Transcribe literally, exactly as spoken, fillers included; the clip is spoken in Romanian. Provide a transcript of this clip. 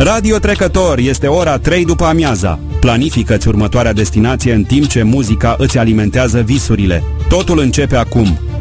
Radio Trecător, este ora trei după amiaza. Planifică-ți următoarea destinație în timp ce muzica îți alimentează visurile. Totul începe acum.